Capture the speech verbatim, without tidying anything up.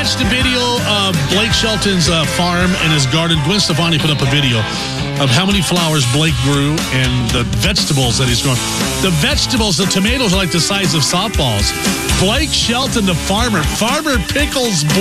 watched the video of Blake Shelton's uh, farm and his garden? Gwen Stefani put up a video of how many flowers Blake grew and the vegetables that he's growing. The vegetables, the tomatoes are like the size of softballs. Blake Shelton, the farmer, farmer pickles Blake